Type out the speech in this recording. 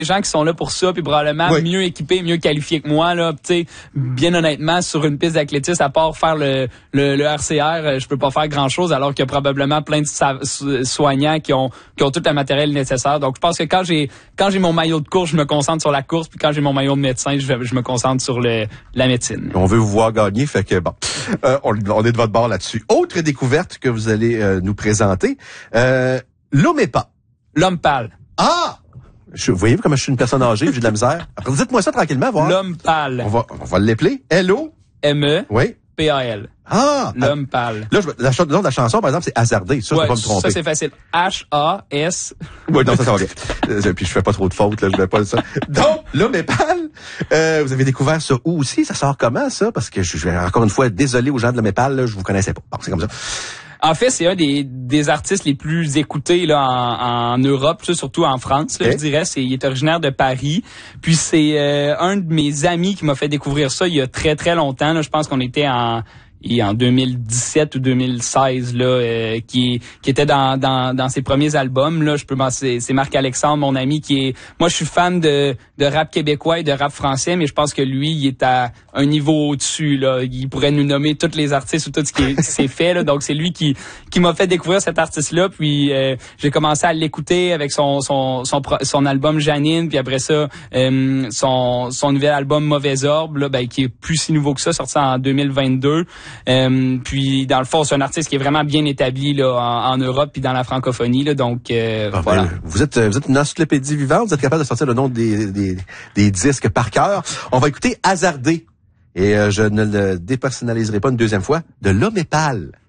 gens qui sont là pour ça, puis probablement mieux équipés, mieux qualifiés que moi, là. Tu sais, bien honnêtement, sur une piste d'athlétisme, à part faire le RCR, je peux pas faire grand-chose, alors qu'il y a probablement plein de soignants qui ont tout le matériel nécessaire. Donc, je pense que quand j'ai mon maillot de course, je me concentre sur la course, puis quand j'ai mon maillot de médecin, je me concentre sur la médecine. On veut vous voir gagner, fait que bon, on est de votre bord là-dessus. Autre découverte que vous allez nous présenter, l'Omépa. L'homme pâle. Ah! Vous voyez comment je suis une personne âgée, j'ai de la misère. Alors, dites-moi ça tranquillement, voir. L'homme pâle. On va l'appeler. L-O-M-E. Oui. P-A-L. Ah! L'homme pâle. Là, le nom de la chanson, par exemple, c'est Hasardé. Ça, je peux pas me tromper. Ça, c'est facile. H-A-S. Oui, non, ça va bien. Puis je fais pas trop de fautes, là, je vais pas ça. Donc, l'homme est pâle. Vous avez découvert ça où aussi? Ça sort comment, ça? Parce que je vais encore une fois désolé aux gens de l'homme est pâle, là, je vous connaissais pas. Bon, c'est comme ça. En fait, c'est un des artistes les plus écoutés là en Europe, surtout en France. Là, je dirais, il est originaire de Paris. Puis c'est un de mes amis qui m'a fait découvrir ça il y a très très longtemps. Là, je pense qu'on était en 2017 ou 2016 là, qui était dans ses premiers albums là. C'est Marc-Alexandre, mon ami, moi je suis fan de rap québécois et de rap français, mais je pense que lui il est à un niveau au-dessus là. Il pourrait nous nommer tous les artistes ou tout ce qui s'est fait là. Donc c'est lui qui m'a fait découvrir cet artiste là. Puis j'ai commencé à l'écouter avec son album Janine, puis après ça son nouvel album Mauvais Ordre là, qui est plus si nouveau que ça, sorti en 2022. Puis dans le fond, c'est un artiste qui est vraiment bien établi là en Europe puis dans la francophonie là. Donc voilà. Vous êtes une encyclopédie vivante. Vous êtes capable de sortir le nom des disques par cœur. On va écouter Hasardé. Et je ne le dépersonnaliserai pas une deuxième fois. De l'Homme est pâle.